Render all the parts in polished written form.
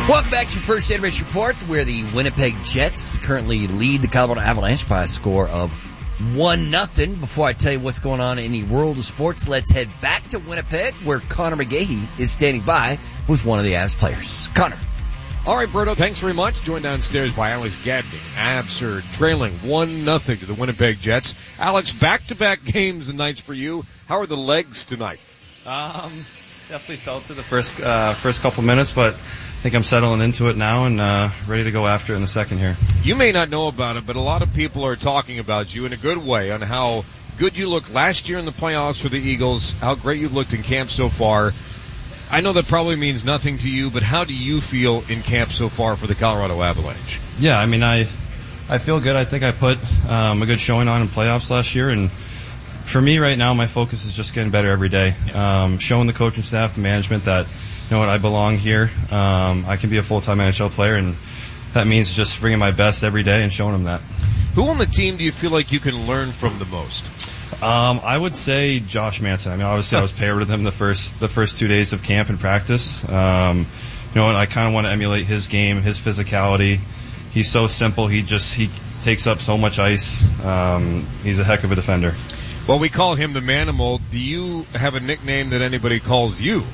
Welcome back to your First Aid Race Report, where the Winnipeg Jets currently lead the Colorado Avalanche by a score of 1-0. Before I tell you what's going on in the world of sports, let's head back to Winnipeg, where Connor McGahey is standing by with one of the Avs players. Connor. All right, Berto, thanks very much. Joined downstairs by Alex Gagnon. Avs are trailing 1-0 to the Winnipeg Jets. Alex, back-to-back games and nights for you. How are the legs tonight? Definitely felt it the first couple minutes, but I think I'm settling into it now and ready to go after it in the second here. You may not know about it, but a lot of people are talking about you in a good way on how good you looked last year in the playoffs for the Eagles, how great you looked in camp so far. I know that probably means nothing to you, but how do you feel in camp so far for the Colorado Avalanche? Yeah, I mean, I feel good. I think I put a good showing on in playoffs last year, and for me right now, my focus is just getting better every day. Showing the coaching staff, the management that, you know what, I belong here. I can be a full-time NHL player, and that means just bringing my best every day and showing them that. Who on the team do you feel like you can learn from the most? I would say Josh Manson. I mean, obviously I was paired with him the first 2 days of camp and practice. You know, and I kind of want to emulate his game, his physicality. He's so simple. He takes up so much ice. He's a heck of a defender. Well, we call him the Manimal. Do you have a nickname that anybody calls you?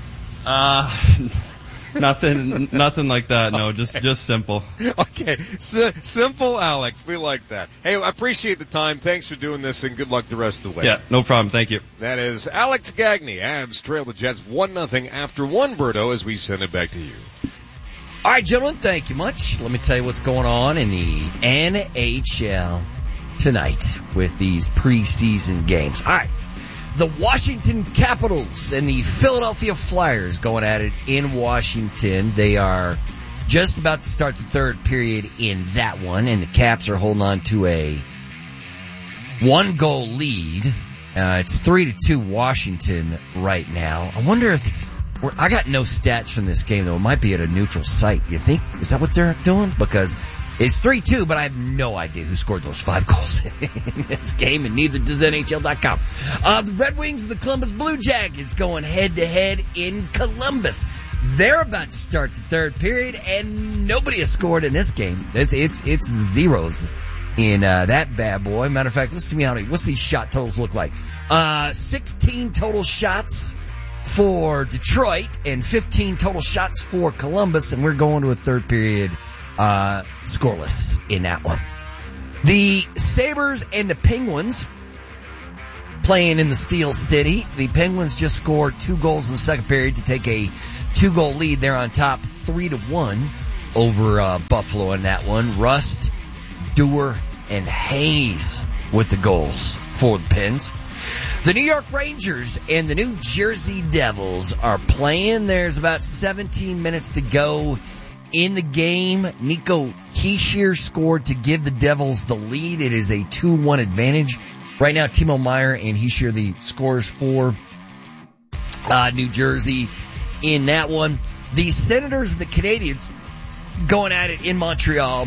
Nothing like that. No, just simple. Okay, simple Alex. We like that. Hey, I appreciate the time. Thanks for doing this, and good luck the rest of the way. Yeah, no problem. Thank you. That is Alex Gagnon. Avs trail the Jets 1-0 after one, Berto, as we send it back to you. All right, gentlemen, thank you much. Let me tell you what's going on in the NHL tonight with these preseason games. All right. The Washington Capitals and the Philadelphia Flyers going at it in Washington. They are just about to start the third period in that one, and the Caps are holding on to a 1-goal lead. It's 3-2 Washington right now. I wonder if I got no stats from this game, though. It might be at a neutral site. You think? Is that what they're doing? Because it's 3-2, but I have no idea who scored those 5 goals in this game, and neither does NHL.com. The Red Wings and the Columbus Blue Jackets going head-to-head in Columbus. They're about to start the third period, and nobody has scored in this game. It's zeros in that bad boy. Matter of fact, let's see what's these shot totals look like. 16 total shots for Detroit and 15 total shots for Columbus, and we're going to a third period scoreless in that one. The Sabres and the Penguins playing in the Steel City. The Penguins just scored 2 goals in the second period to take a 2-goal lead. They're on top 3-1 over Buffalo in that one. Rust, Dewar, and Hayes with the goals for the Pens. The New York Rangers and the New Jersey Devils are playing. There's about 17 minutes to go in the game. Nico Hischier scored to give the Devils the lead. It is a 2-1 advantage. Right now, Timo Meier and Hischier the scorers for New Jersey in that one. The Senators and the Canadiens going at it in Montreal.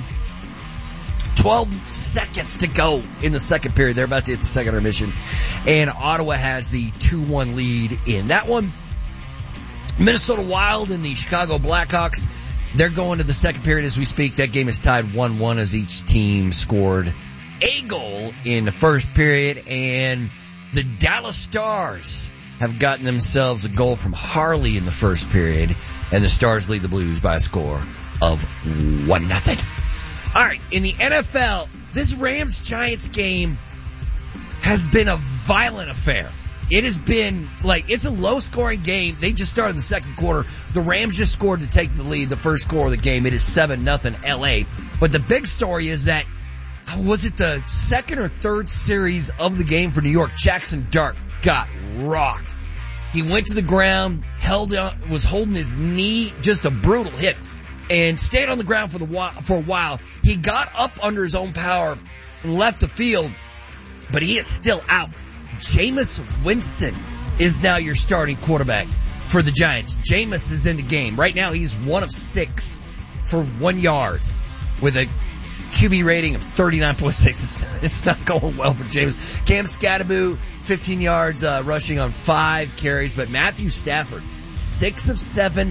12 seconds to go in the second period. They're about to hit the second intermission. And Ottawa has the 2-1 lead in that one. Minnesota Wild and the Chicago Blackhawks, they're going to the second period as we speak. That game is tied 1-1 as each team scored a goal in the first period. And the Dallas Stars have gotten themselves a goal from Harley in the first period. And the Stars lead the Blues by a score of 1-0. All right, in the NFL, this Rams-Giants game has been a violent affair. It has been, it's a low-scoring game. They just started the second quarter. The Rams just scored to take the lead, the first score of the game. It is 7-0 L.A. But the big story is that, was it the second or third series of the game for New York? Jackson Dart got rocked. He went to the ground, was holding his knee, just a brutal hit, and stayed on the ground for a while. He got up under his own power and left the field, but he is still out. Jameis Winston is now your starting quarterback for the Giants. Jameis is in the game. Right now he's 1 of 6 for 1 yard with a QB rating of 39.6. It's not going well for Jameis. Cam Scatterbo, 15 yards rushing on 5 carries, but Matthew Stafford, 6 of 7,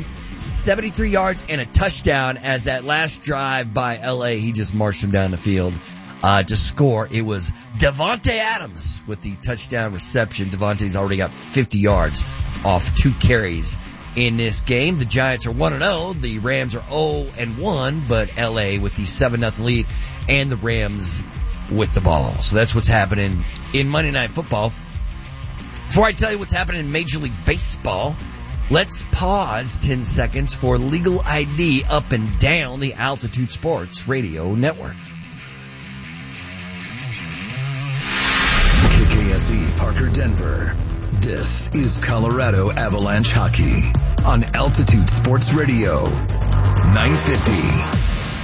73 yards and a touchdown as that last drive by LA, he just marched him down the field to score. It was Devontae Adams with the touchdown reception. Devontae's already got 50 yards off 2 carries in this game. The Giants are 1-0. The Rams are 0-1, but LA with the 7-0 lead and the Rams with the ball. So that's what's happening in Monday Night Football. Before I tell you what's happening in Major League Baseball, let's pause 10 seconds for Legal ID up and down the Altitude Sports Radio Network. KKSE Parker, Denver. This is Colorado Avalanche Hockey on Altitude Sports Radio, 950.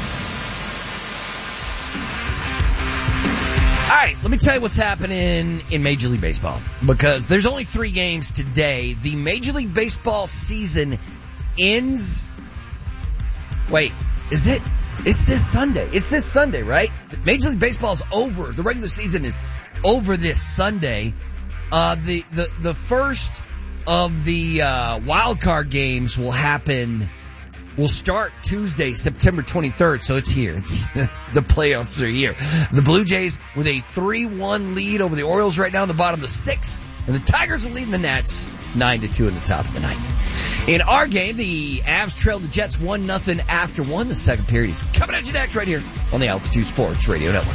All right, let me tell you what's happening in Major League Baseball, because there's only 3 games today. The Major League Baseball season ends. Wait, is it? It's this Sunday. It's this Sunday, right? Major League Baseball's over. The regular season is over this Sunday. The first of the wild card games will start Tuesday, September 23rd, so it's here. The playoffs are here. The Blue Jays with a 3-1 lead over the Orioles right now in the bottom of the 6th, and the Tigers are leading the Nats 9-2 in the top of the 9th. In our game, the Avs trailed the Jets 1-0 after 1. The second period is coming at you next right here on the Altitude Sports Radio Network.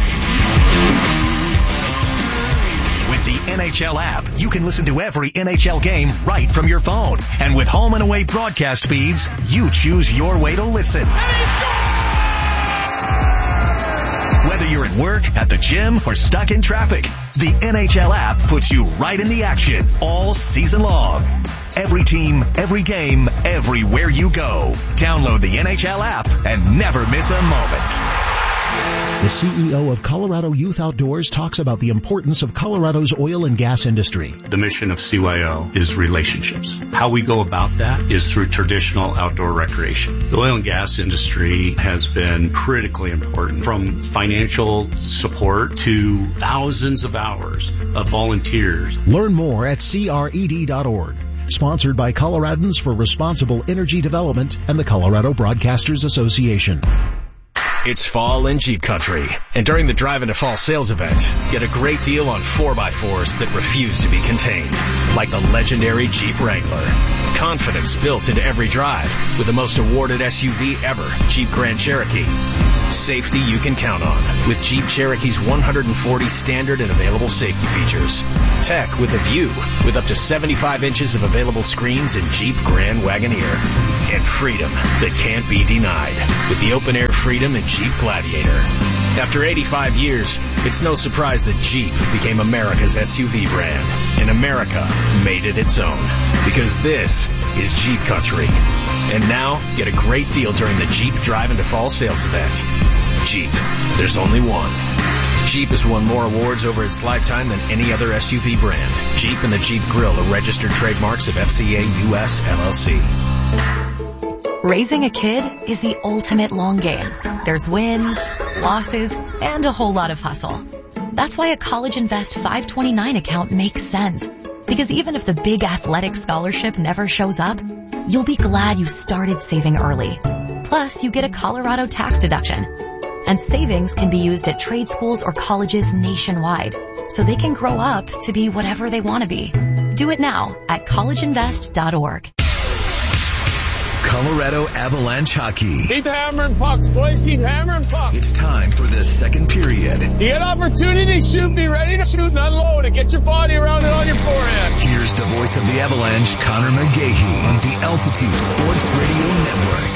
With the NHL app, you can listen to every NHL game right from your phone. And with home and away broadcast feeds, you choose your way to listen. And he scores! Whether you're at work, at the gym, or stuck in traffic, the NHL app puts you right in the action all season long. Every team, every game, everywhere you go. Download the NHL app and never miss a moment. The CEO of Colorado Youth Outdoors talks about the importance of Colorado's oil and gas industry. The mission of CYO is relationships. How we go about that is through traditional outdoor recreation. The oil and gas industry has been critically important, from financial support to thousands of hours of volunteers. Learn more at CRED.org. Sponsored by Coloradans for Responsible Energy Development and the Colorado Broadcasters Association. It's fall in Jeep country, and during the Drive into Fall sales event, get a great deal on 4x4s that refuse to be contained, like the legendary Jeep Wrangler. Confidence built into every drive with the most awarded SUV ever, Jeep Grand Cherokee. Safety you can count on with Jeep Cherokee's 140 standard and available safety features. Tech with a view with up to 75 inches of available screens in Jeep Grand Wagoneer. And freedom that can't be denied with the open air Freedom and Jeep Gladiator. After 85 years, it's no surprise that Jeep became America's SUV brand, and America made it its own, because this is Jeep country. And now, get a great deal during the Jeep Drive into Fall sales event. Jeep, there's only one. Jeep has won more awards over its lifetime than any other SUV brand. Jeep and the Jeep Grill are registered trademarks of FCA US LLC. Raising a kid is the ultimate long game. There's wins, losses, and a whole lot of hustle. That's why a College Invest 529 account makes sense. Because even if the big athletic scholarship never shows up, you'll be glad you started saving early. Plus, you get a Colorado tax deduction. And savings can be used at trade schools or colleges nationwide, so they can grow up to be whatever they want to be. Do it now at collegeinvest.org. Colorado Avalanche Hockey. Keep hammering pucks, boys. Keep hammering pucks. It's time for the second period. You get opportunity, shoot. Be ready to shoot and unload it. Get your body around it on your forehand. Here's the voice of the Avalanche, Connor McGahey, on the Altitude Sports Radio Network.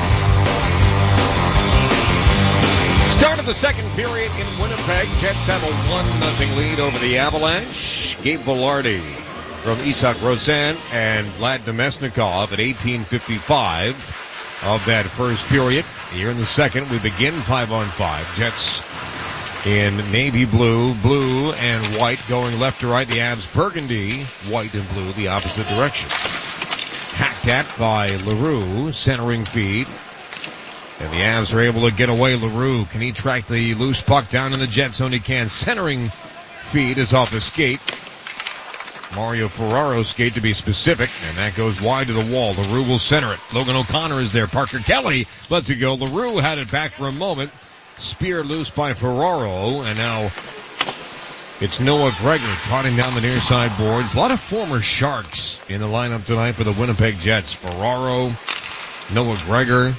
Start of the second period in Winnipeg. Jets have a 1-0 lead over the Avalanche. Gabe Vilardi from Isak Rosen and Vlad Nemesnikov at 18:55 of that first period. Here in the second, we begin 5-on-5. Jets in navy blue, blue and white going left to right. The Avs burgundy, white and blue, the opposite direction. Hacked at by LaRue, centering feed. And the Avs are able to get away. LaRue, can he track the loose puck down in the Jet zone? He can. Centering feed is off the skate. Mario Ferraro skate to be specific, and that goes wide to the wall. LaRue will center it. Logan O'Connor is there. Parker Kelly lets it go. LaRue had it back for a moment. Spear loose by Ferraro, and now it's Noah Gregor trotting down the near side boards. A lot of former Sharks in the lineup tonight for the Winnipeg Jets. Ferraro, Noah Gregor,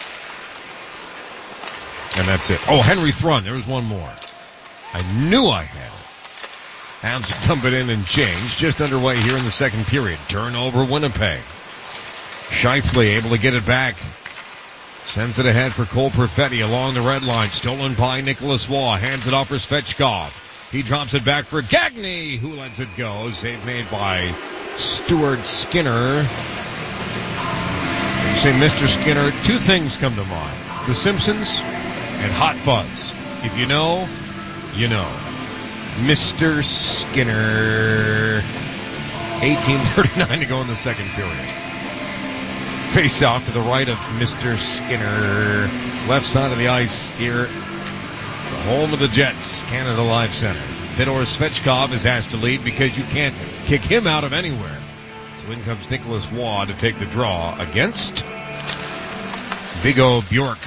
and that's it. Oh, Henry Thrun. There was one more. I knew I had it. Habs dump it in and change. Just underway here in the second period. Turnover Winnipeg. Scheifele able to get it back. Sends it ahead for Cole Perfetti along the red line. Stolen by Nicholas Waugh. Hands it off for Svechkov. He drops it back for Gagné, who lets it go. Save made by Stuart Skinner. You say Mr. Skinner, two things come to mind. The Simpsons and Hot Fuzz. If you know, you know. Mr. Skinner. 18:39 to go in the second period. Face off to the right of Mr. Skinner. Left side of the ice here. The home of the Jets, Canada Life Center. Fedor Svechkov is asked to lead because you can't kick him out of anywhere. So in comes Nicholas Waugh to take the draw against Viggo Bjork.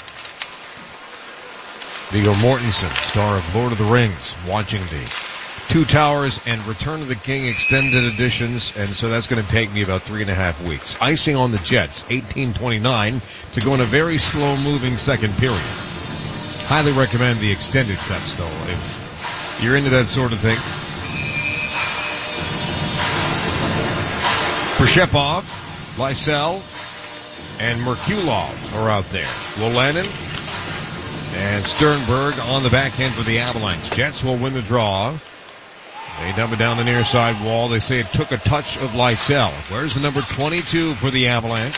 Viggo Mortensen, star of Lord of the Rings, watching the Two Towers and Return of the King extended editions, and so that's going to take me about 3.5 weeks. Icing on the Jets, 18:29 to go in a very slow-moving second period. Highly recommend the extended cuts, though, if you're into that sort of thing. Prishepov, Lysell, and Merkulov are out there. Wolanin and Sternberg on the backhand for the Avalanche. Jets will win the draw. They dump it down the near side wall. They say it took a touch of Lysell. Where's the number 22 for the Avalanche?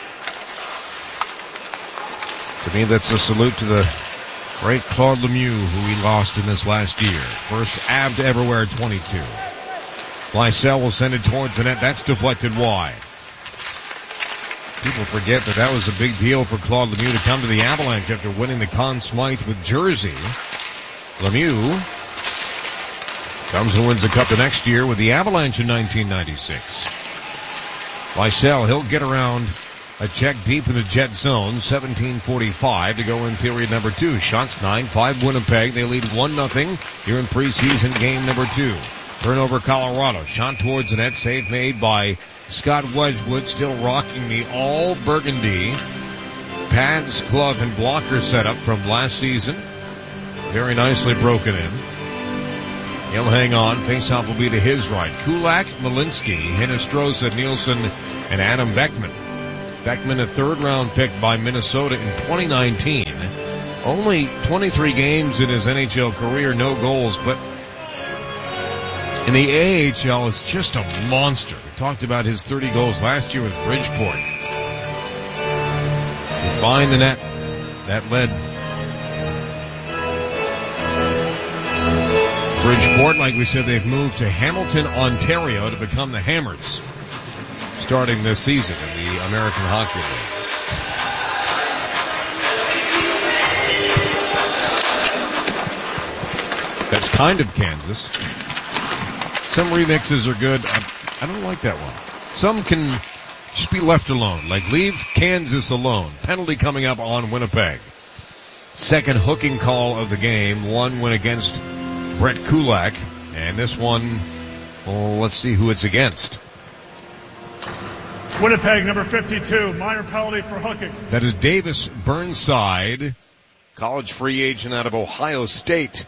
To me, that's a salute to the great Claude Lemieux, who he lost in this last year. First Av to ever wear 22. Lysell will send it towards the net. That's deflected wide. People forget that was a big deal for Claude Lemieux to come to the Avalanche after winning the Conn Smythe with Jersey. Lemieux comes and wins the cup the next year with the Avalanche in 1996. Lysell, he'll get around a check deep in the Jet zone. 17:45 to go in period number 2. Shots 9-5 Winnipeg. They lead 1-0 here in preseason game number 2. Turnover Colorado. Shot towards the net. Save made by Scott Wedgwood, still rocking the all burgundy pads, glove, and blocker setup from last season. Very nicely broken in. He'll hang on. Faceoff will be to his right. Kulak, Malinsky, Hinostroza, Nielsen, and Adam Beckman. Beckman, a third-round pick by Minnesota in 2019. Only 23 games in his NHL career, no goals, but in the AHL is just a monster. We talked about his 30 goals last year with Bridgeport. To find the net, that led Bridgeport. Like we said, they've moved to Hamilton, Ontario to become the Hammers starting this season in the American Hockey League. That's kind of Kansas. Some remixes are good. I don't like that one. Some can just be left alone. Like leave Kansas alone. Penalty coming up on Winnipeg. Second hooking call of the game. One went against Brett Kulak. And this one, well, let's see who it's against. Winnipeg, number 52, minor penalty for hooking. That is Davis Burnside, college free agent out of Ohio State.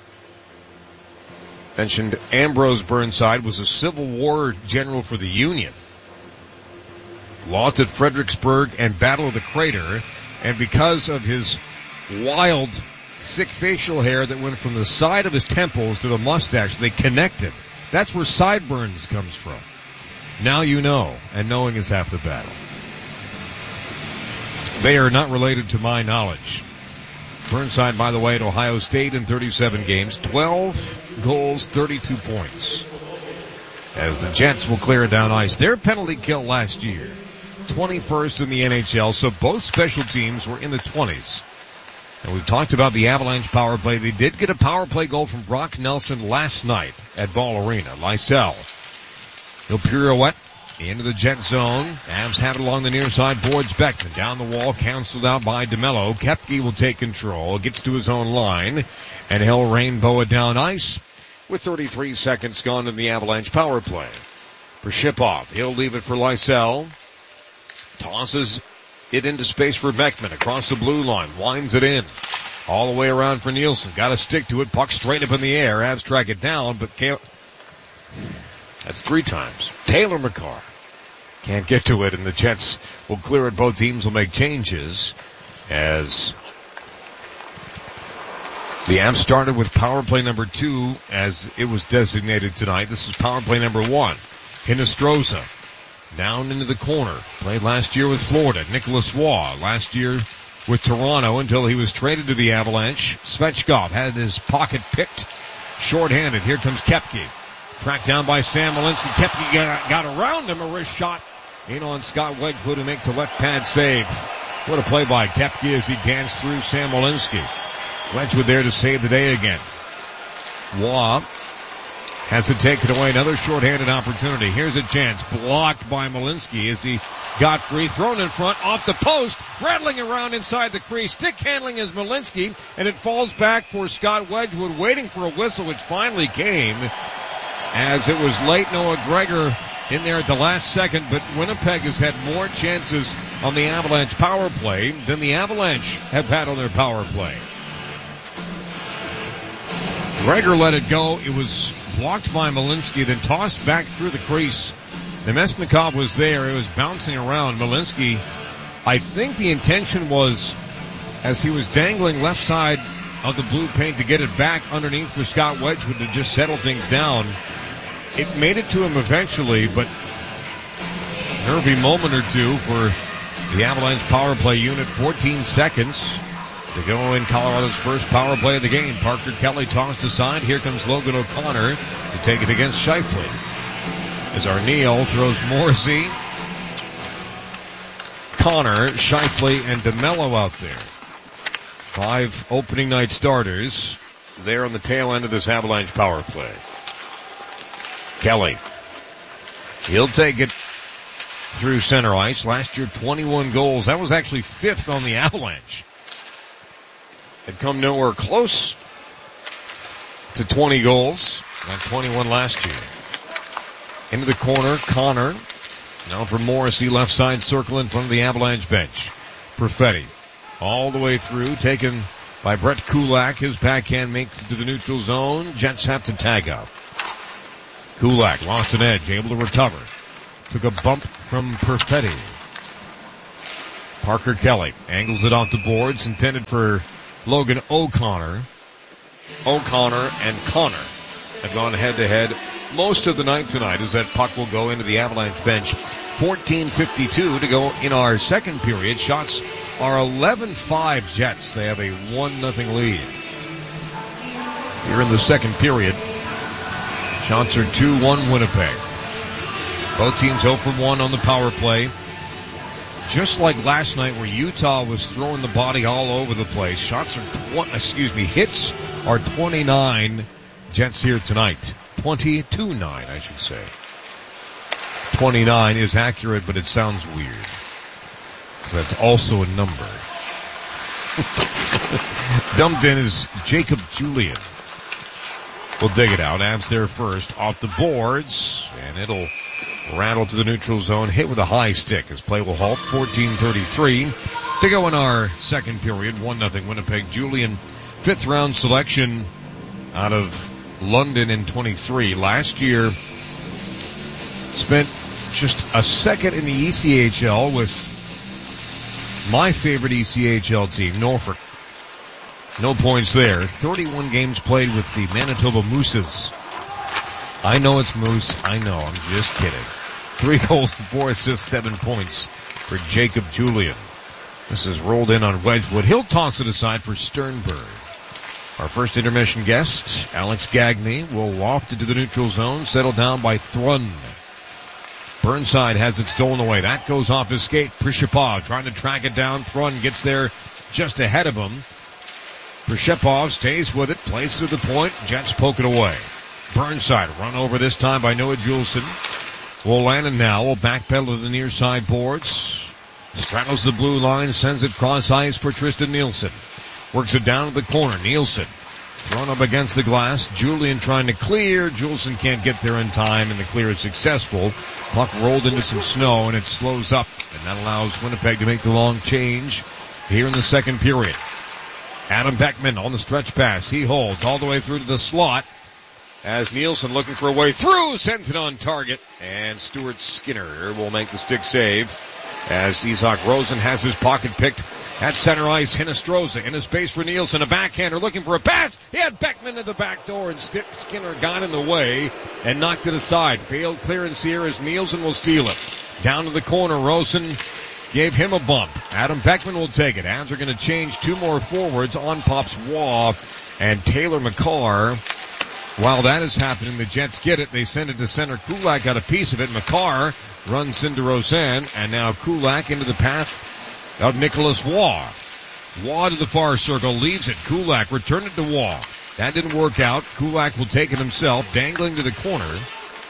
Mentioned Ambrose Burnside was a Civil War general for the Union. Lost at Fredericksburg and Battle of the Crater, and because of his wild, thick facial hair that went from the side of his temples to the mustache, they connected. That's where sideburns comes from. Now you know, and knowing is half the battle. They are not related to my knowledge. Burnside, by the way, at Ohio State in 37 games, 12 goals, 32 points. As the Jets will clear it down ice. Their penalty kill last year, 21st in the NHL, so both special teams were in the 20s. And we've talked about the Avalanche power play. They did get a power play goal from Brock Nelson last night at Ball Arena. Lysell He'll pirouette into the jet zone. Avs have it along the near side boards. Beckman down the wall, canceled out by DeMello. Koepke will take control, gets to his own line, and he'll rainbow it down ice with 33 seconds gone in the Avalanche power play. For Shipov, he'll leave it for Lysell. Tosses it into space for Beckman across the blue line, winds it in. All the way around for Nielsen. Got to stick to it. Puck straight up in the air. Avs track it down, but can't. That's 3 times. Taylor McCarr can't get to it, and the Jets will clear it. Both teams will make changes as the Avs started with power play number 2 as it was designated tonight. This is power play number 1. Hinostroza down into the corner. Played last year with Florida. Nicholas Waugh last year with Toronto until he was traded to the Avalanche. Svechkov had his pocket picked. Short-handed. Here comes Koepke. Tracked down by Sam Malinsky. Koepke got around him. A wrist shot in on Scott Wedgwood, who makes a left pad save. What a play by Koepke as he danced through Sam Malinsky. Wedgwood there to save the day again. Waugh has to take it away. Another short-handed opportunity. Here's a chance. Blocked by Malinsky as he got free. Thrown in front. Off the post. Rattling around inside the crease. Stick handling is Malinsky. And it falls back for Scott Wedgwood, waiting for a whistle, which finally came as it was late. Noah Gregor in there at the last second. But Winnipeg has had more chances on the Avalanche power play than the Avalanche have had on their power play. Gregor let it go. It was blocked by Malinsky, then tossed back through the crease. Nemesnikov was there. It was bouncing around. Malinsky, I think the intention was, as he was dangling left side of the blue paint, to get it back underneath for Scott Wedgwood to just settle things down. It made it to him eventually, but nervy moment or two for the Avalanche power play unit. 14 seconds to go in Colorado's first power play of the game. Parker Kelly tossed aside. Here comes Logan O'Connor to take it against Scheifele. As Arneal throws Morrissey, Connor, Scheifele, and DeMello out there. 5 opening night starters there on the tail end of this Avalanche power play. Kelly, he'll take it through center ice. Last year, 21 goals. That was actually 5th on the Avalanche. Had come nowhere close to 20 goals. Got 21 last year. Into the corner, Connor. Now for Morrissey, left side circle in front of the Avalanche bench. Perfetti all the way through, taken by Brett Kulak. His backhand makes it to the neutral zone. Jets have to tag up. Kulak lost an edge, able to recover. Took a bump from Perfetti. Parker Kelly angles it off the boards, intended for Logan O'Connor. O'Connor and Connor have gone head-to-head most of the night tonight as that puck will go into the Avalanche bench. 14:52 to go in our second period. Shots are 11-5 Jets. They have a 1-0 lead. Here in the second period, shots are 2-1 Winnipeg. Both teams 0 for 1 on the power play. Just like last night where Utah was throwing the body all over the place. Hits are 29 Jets here tonight. 22-9, I should say. 29 is accurate, but it sounds weird. That's also a number. Dumped in is Jacob Julian. We'll dig it out. Avs there first. Off the boards. And it'll rattle to the neutral zone. Hit with a high stick as play will halt. 14:33 to go in our second period. 1-0 Winnipeg. Julian, 5th round selection out of London in 23. Last year, spent just a second in the ECHL with my favorite ECHL team, Norfolk. No points there. 31 games played with the Manitoba Mooses. I know it's Moose. I know. I'm just kidding. 3 goals, 4 assists, 7 points for Jacob Julian. This is rolled in on Wedgwood. He'll toss it aside for Sternberg. Our first intermission guest, Alex Gagne, will waft it to the neutral zone, settled down by Thrun. Burnside has it stolen away. That goes off his skate. Prishapov trying to track it down. Thrun gets there just ahead of him. Prishapov stays with it, plays through the point. Jets poke it away. Burnside run over this time by Noah Juleson. Wolanin now will backpedal to the near side boards. Straddles the blue line, sends it cross ice for Tristan Nielsen. Works it down to the corner. Nielsen thrown up against the glass. Julian trying to clear. Juleson can't get there in time, and the clear is successful. Puck rolled into some snow, and it slows up, and that allows Winnipeg to make the long change here in the second period. Adam Beckman on the stretch pass. He holds all the way through to the slot as Nielsen looking for a way through, sends it on target, and Stuart Skinner will make the stick save as Isak Rosen has his pocket picked at center ice. Hinostroza in a space for Nielsen, a backhander looking for a pass. He had Beckman to the back door, and Skinner got in the way and knocked it aside. Failed clearance here as Nielsen will steal it. Down to the corner, Rosen gave him a bump. Adam Beckman will take it. Avs are going to change two more forwards. On pops Waugh and Taylor McCarr. While that is happening, the Jets get it. They send it to center. Kulak got a piece of it. McCarr runs into Rosen, and now Kulak into the path of Nicholas Waugh. Waugh to the far circle, leaves it. Kulak returned it to Waugh. That didn't work out. Kulak will take it himself, dangling to the corner.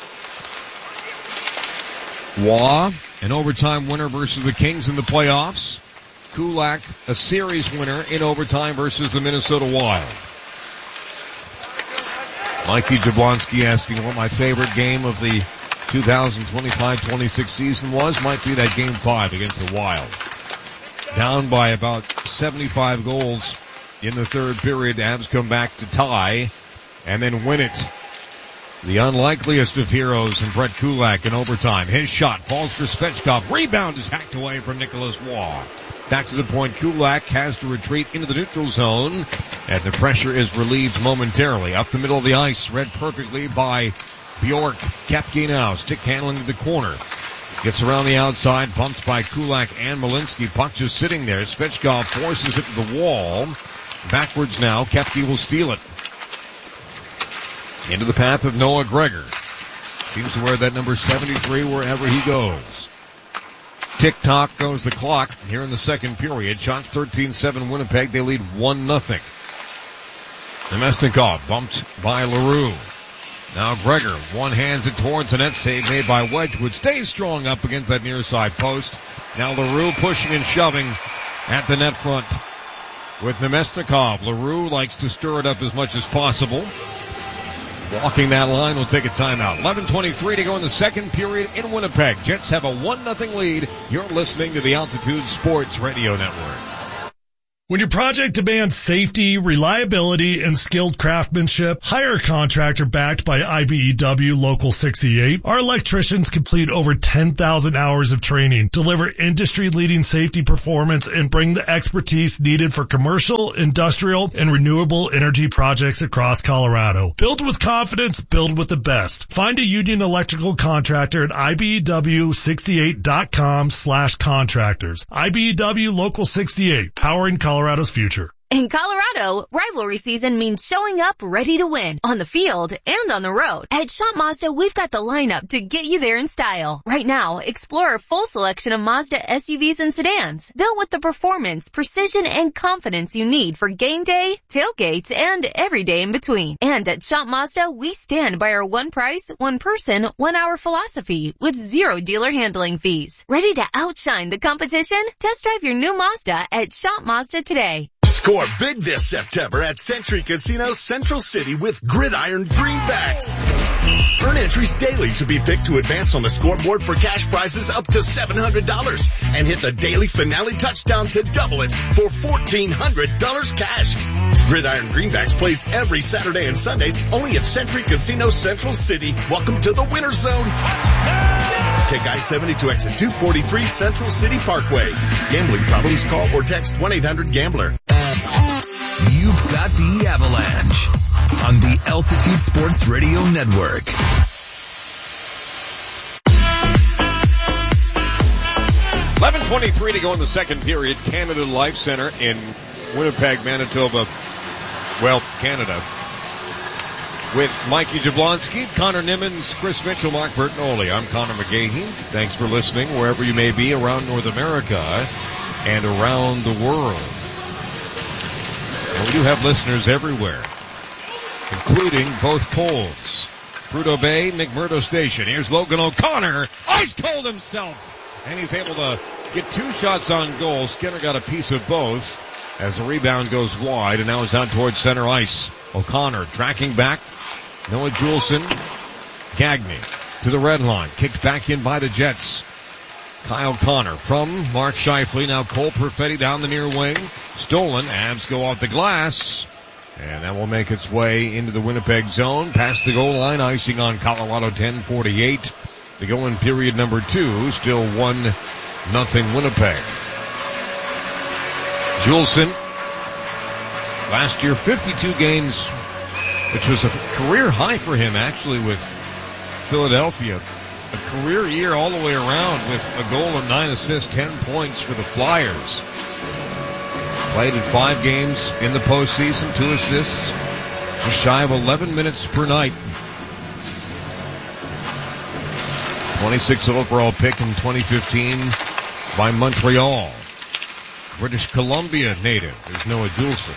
Waugh, an overtime winner versus the Kings in the playoffs. Kulak, a series winner in overtime versus the Minnesota Wild. Mikey Jablonski asking what my favorite game of the 2025-26 season was. Might be that game 5 against the Wild. Down by about 75 goals in the third period. Avs come back to tie and then win it. The unlikeliest of heroes in Brett Kulak in overtime. His shot falls for Svechkov. Rebound is hacked away from Nicholas Waugh. Back to the point, Kulak has to retreat into the neutral zone, and the pressure is relieved momentarily. Up the middle of the ice, read perfectly by Bjork. Kepke now, stick handling to the corner. Gets around the outside, bumped by Kulak and Malinsky. Puck just sitting there. Svechkov forces it to the wall. Backwards now, Kepke will steal it. Into the path of Noah Gregor. Seems to wear that number 73 wherever he goes. Tick-tock goes the clock here in the second period. Shots 13-7 Winnipeg. They lead 1-0. Nemesnikov bumped by LaRue. Now Gregor one-hands it towards the net. Save made by Wedgwood. Stays strong up against that near side post. Now LaRue pushing and shoving at the net front with Nemesnikov. LaRue likes to stir it up as much as possible. Walking that line will take a timeout. 11:23 to go in the second period in Winnipeg. Jets have a 1-0 lead. You're listening to the Altitude Sports Radio Network. When your project demands safety, reliability, and skilled craftsmanship, hire a contractor backed by IBEW Local 68. Our electricians complete over 10,000 hours of training, deliver industry-leading safety performance, and bring the expertise needed for commercial, industrial, and renewable energy projects across Colorado. Build with confidence, build with the best. Find a union electrical contractor at IBEW68.com/contractors. IBEW Local 68, powering Colorado's future. In Colorado, rivalry season means showing up ready to win on the field and on the road. At Shop Mazda, we've got the lineup to get you there in style. Right now, explore a full selection of Mazda SUVs and sedans, built with the performance, precision, and confidence you need for game day, tailgates, and every day in between. And at Shop Mazda, we stand by our one price, one person, 1 hour philosophy with 0 dealer handling fees. Ready to outshine the competition? Test drive your new Mazda at Shop Mazda today. Score big this September at Century Casino Central City with Gridiron Greenbacks. Earn entries daily to be picked to advance on the scoreboard for cash prizes up to $700 and hit the daily finale touchdown to double it for $1,400 cash. Gridiron Greenbacks plays every Saturday and Sunday only at Century Casino Central City. Welcome to the winner zone. Take I-70 to exit 243 Central City Parkway. Gambling problems? Call or text 1-800-GAMBLER. You've got the Avalanche on the Altitude Sports Radio Network. 11:23 to go in the second period. Canada Life Center in Winnipeg, Manitoba. Well, Canada. With Mikey Jablonski, Connor Nimmons, Chris Mitchell, Mark Bertinoli. I'm Connor McGahey. Thanks for listening wherever you may be around North America and around the world. And we do have listeners everywhere, including both poles. Prudhoe Bay, McMurdo Station. Here's Logan O'Connor. Ice cold himself. And he's able to get 2 shots on goal. Skinner got a piece of both as the rebound goes wide, and now it's out towards center ice. O'Connor tracking back. Noah Juleson. Gagne to the red line. Kicked back in by the Jets. Kyle Connor from Mark Scheifele. Now Cole Perfetti down the near wing. Stolen. Avs go off the glass. And that will make its way into the Winnipeg zone. Past the goal line. Icing on Colorado 10:48. To go in period number 2. Still 1-0 Winnipeg. Juleson. Last year 52 games, which was a career high for him actually with Philadelphia. A career year all the way around with a goal and 9 assists, 10 points for the Flyers. Played in 5 games in the postseason, 2 assists, just shy of 11 minutes per night. 26th overall pick in 2015 by Montreal. British Columbia native. There's Noah Juleson.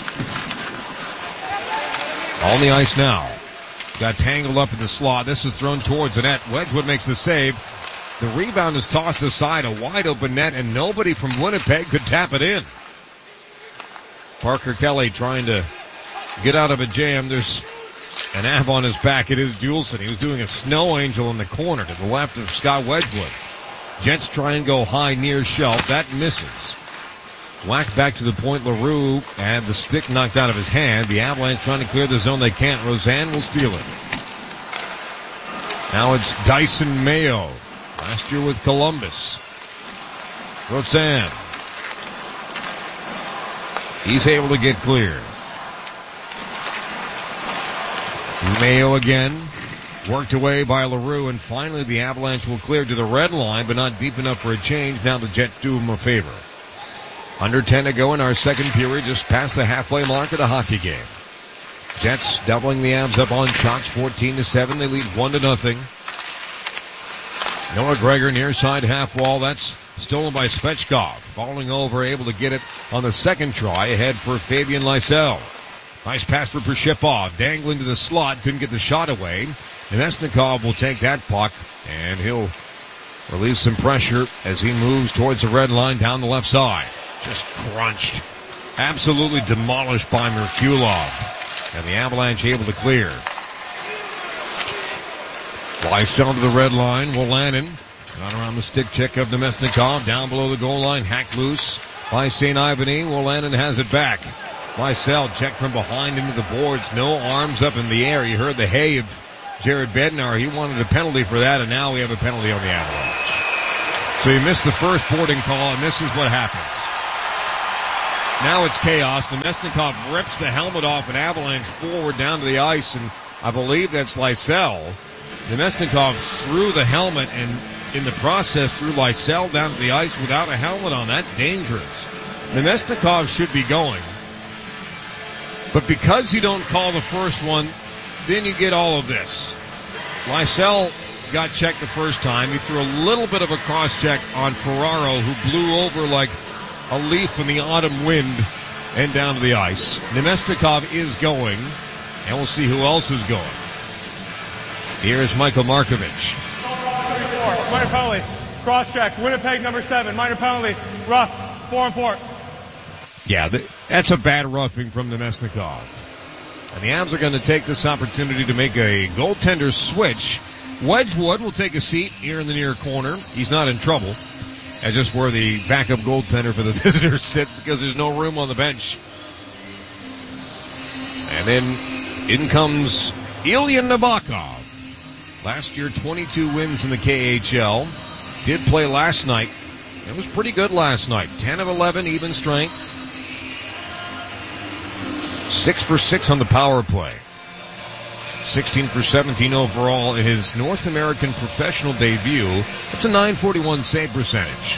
On the ice now. Got tangled up in the slot. This is thrown towards the net. Wedgwood makes the save. The rebound is tossed aside. A wide open net, and nobody from Winnipeg could tap it in. Parker Kelly trying to get out of a jam. There's an Av on his back. It is Juleson. He was doing a snow angel in the corner to the left of Scott Wedgwood. Jets try and go high near shelf. That misses. Whacked back to the point. LaRue and the stick knocked out of his hand. The Avalanche trying to clear the zone. They can't. Roseanne will steal it. Now it's Dyson Mayo. Last year with Columbus. Roseanne. He's able to get clear. Mayo again. Worked away by LaRue, and finally the Avalanche will clear to the red line, but not deep enough for a change. Now the Jets do him a favor. Under 10 to go in our second period, just past the halfway mark of the hockey game. Jets doubling the Avs up on shots, 14-7. They lead 1-0. Noah Gregor near side half wall. That's stolen by Svechkov. Falling over, able to get it on the second try. Ahead for Fabian Lysell. Nice pass for Prishepov. Dangling to the slot. Couldn't get the shot away. Nemesnikov will take that puck, and he'll release some pressure as he moves towards the red line down the left side. Just crunched. Absolutely demolished by Merkulov. And the Avalanche able to clear. Lysell to the red line. Wolanin got around the stick check of Nemesnikov. Down below the goal line. Hacked loose by St. Ivany. Wolanin has it back. Lysell checked from behind into the boards. No arms up in the air. You heard the hay of Jared Bednar. He wanted a penalty for that, and now we have a penalty on the Avalanche. So he missed the first boarding call, and this is what happens. Now it's chaos. Nemesnikov rips the helmet off an Avalanche forward down to the ice, and I believe that's Lysell. Nemesnikov threw the helmet, and in the process threw Lysell down to the ice without a helmet on. That's dangerous. Nemesnikov should be going. But because you don't call the first one, then you get all of this. Lysell got checked the first time. He threw a little bit of a cross-check on Ferraro, who blew over like a leaf in the autumn wind and down to the ice. Nemesnikov is going, and we'll see who else is going. Here's Michael Markovich. Minor penalty. Cross-check. Winnipeg number 7. Minor penalty. Rough. 4-4. Yeah, that's a bad roughing from Nemesnikov. And the Avs are going to take this opportunity to make a goaltender switch. Wedgwood will take a seat here in the near corner. He's not in trouble. That's just where the backup goaltender for the visitors sits because there's no room on the bench. And then in comes Ilya Nabokov. Last year, 22 wins in the KHL. Did play last night. It was pretty good last night. 10 of 11, even strength. 6 for 6 on the power play. 16 for 17 overall in his North American professional debut. That's a .941 save percentage.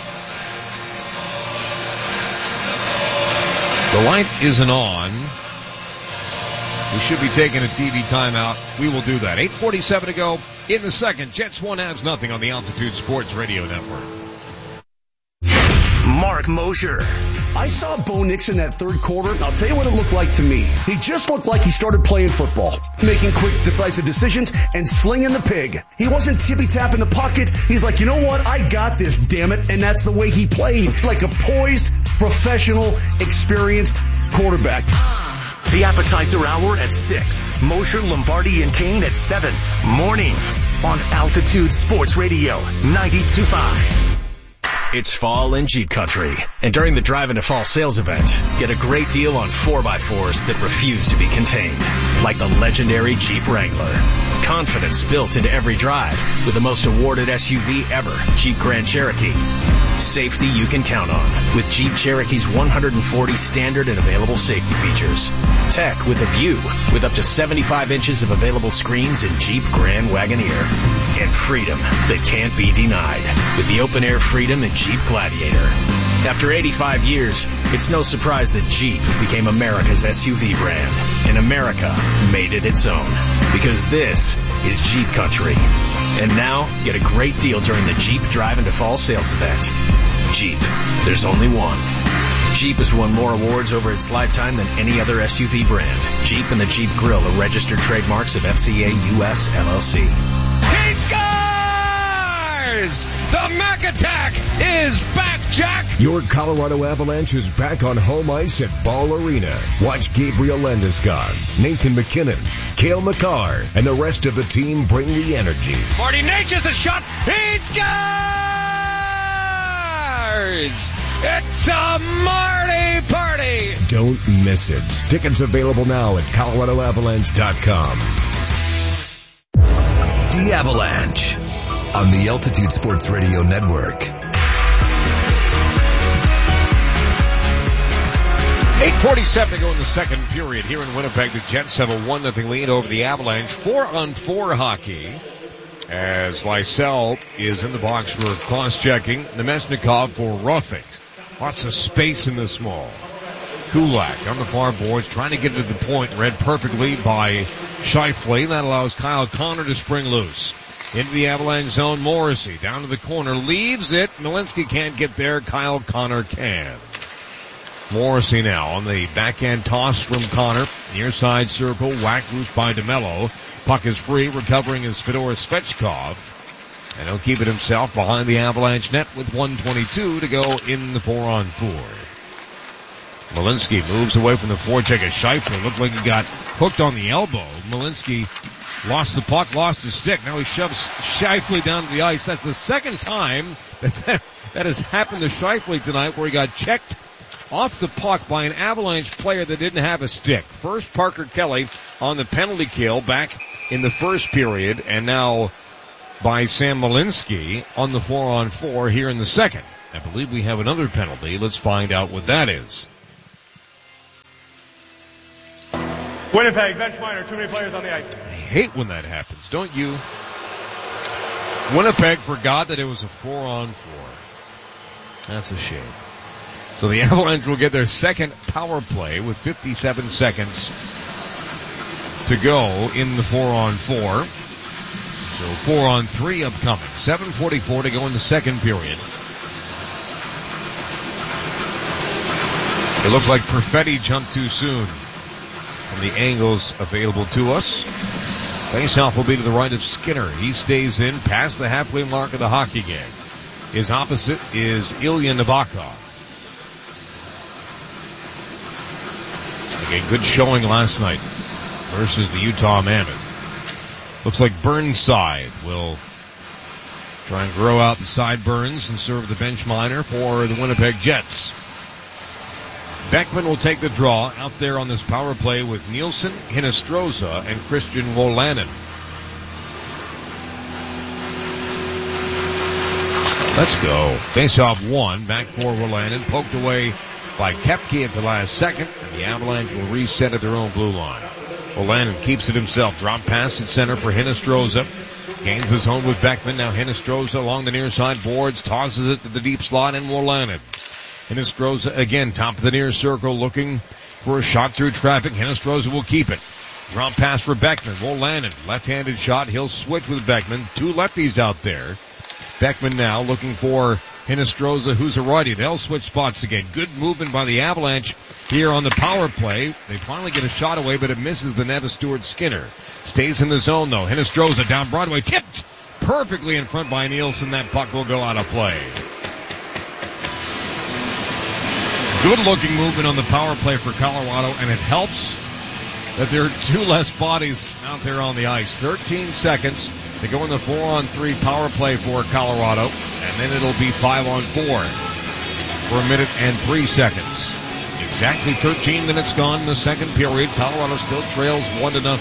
The light isn't on. We should be taking a TV timeout. We will do that. 8:47 to go in the second. Jets 1, Avs nothing on the Altitude Sports Radio Network. Mark Mosher, I saw Bo Nix in that third quarter, and I'll tell you what it looked like to me. He just looked like he started playing football, making quick, decisive decisions and slinging the pig. He wasn't tippy-tapping the pocket. He's like, you know what? I got this, damn it. And that's the way he played, like a poised, professional, experienced quarterback. The appetizer hour at 6. Mosher, Lombardi, and Kane at 7. Mornings on Altitude Sports Radio 92.5. It's fall in Jeep country, and during the Drive into Fall sales event, get a great deal on 4x4s that refuse to be contained, like the legendary Jeep Wrangler. Confidence built into every drive with the most awarded SUV ever, Jeep Grand Cherokee. Safety you can count on with Jeep Cherokee's 140 standard and available safety features. Tech with a view with up to 75 inches of available screens in Jeep Grand Wagoneer. And freedom that can't be denied with the open air freedom in Jeep Gladiator. After 85 years, it's no surprise that Jeep became America's SUV brand, and America made it its own. Because this is Jeep country. And now, get a great deal during the Jeep Drive into Fall sales event. Jeep, there's only one. Jeep has won more awards over its lifetime than any other SUV brand. Jeep and the Jeep Grill are registered trademarks of FCA US LLC. He scores! The Mac Attack is back, Jack! Your Colorado Avalanche is back on home ice at Ball Arena. Watch Gabriel Landeskog, Nathan McKinnon, Cale Makar, and the rest of the team bring the energy. Marty Nature's a shot. He scores! It's a Marty party! Don't miss it. Tickets available now at ColoradoAvalanche.com. The Avalanche on the Altitude Sports Radio Network. 8:47 to go in the second period here in Winnipeg. The Jets have a 1-0 lead over the Avalanche. 4-on-4 hockey as Lysell is in the box for cross-checking. Nemesnikov for roughing. Lots of space in the small. Kulak on the far boards trying to get to the point. Read perfectly by Scheifele. That allows Kyle Connor to spring loose. Into the Avalanche zone, Morrissey down to the corner, leaves it. Malinsky can't get there. Kyle Connor can. Morrissey now on the backhand toss from Connor. Near side circle, whacked loose by DeMello. Puck is free, recovering is Fedor Svechkov. And he'll keep it himself behind the Avalanche net with 1:22 to go in the 4-on-4. Malinsky moves away from the forecheck of Scheifele. Looked like he got hooked on the elbow. Malinsky lost the puck, lost his stick. Now he shoves Scheifele down to the ice. That's the second time that has happened to Scheifele tonight, where he got checked off the puck by an Avalanche player that didn't have a stick. First Parker Kelly on the penalty kill back in the first period, and now by Sam Malinsky on the 4-on-4 here in the second. I believe we have another penalty. Let's find out what that is. Winnipeg, bench minor, too many players on the ice. I hate when that happens, don't you? Winnipeg forgot that it was a 4-on-4. That's a shame. So the Avalanche will get their second power play with 57 seconds to go in the 4-on-4. So 4-on-3 upcoming. 7:44 to go in the second period. It looks like Perfetti jumped too soon from the angles available to us. Faceoff will be to the right of Skinner. He stays in past the halfway mark of the hockey game. His opposite is Ilya Nabokov. A good showing last night versus the Utah Mammoth. Looks like Burnside will try and grow out the sideburns and serve the bench minor for the Winnipeg Jets. Beckman will take the draw out there on this power play with Nielsen, Hinostroza, and Christian Wolanin. Let's go. Face-off one, back for Wolanin, poked away by Koepke at the last second, and the Avalanche will reset at their own blue line. Wolanin keeps it himself. Drop pass at center for Hinostroza. Gains his own with Beckman. Now Hinostroza along the near side boards, tosses it to the deep slot, and Wolanin. Hinostroza again, top of the near circle, looking for a shot through traffic. Hinostroza will keep it. Drop pass for Beckman. Wolanin, left-handed shot. He'll switch with Beckman. Two lefties out there. Beckman now looking for Hinostroza, who's a righty. They'll switch spots again. Good movement by the Avalanche here on the power play. They finally get a shot away, but it misses the net of Stuart Skinner. Stays in the zone, though. Hinostroza down Broadway. Tipped perfectly in front by Nielsen. That puck will go out of play. Good-looking movement on the power play for Colorado, and it helps that there are two less bodies out there on the ice. 13 seconds to go in the 4-on-3 power play for Colorado, and then it'll be 5-on-4 for 1 minute and 3 seconds. Exactly 13 minutes gone in the second period. Colorado still trails 1-0.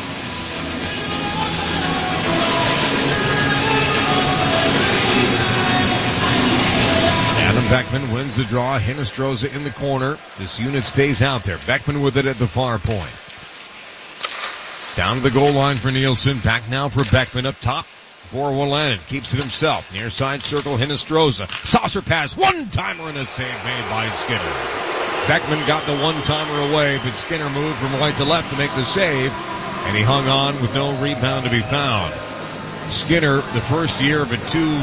Adam Beckman wins the draw. Hinostroza in the corner. This unit stays out there. Beckman with it at the far point. Down to the goal line for Nielsen. Back now for Beckman up top for Wolanin. Keeps it himself. Near side circle, Hinostroza. Saucer pass. One-timer and a save made by Skinner. Beckman got the one-timer away, but Skinner moved from right to left to make the save, and he hung on with no rebound to be found. Skinner, the first year of a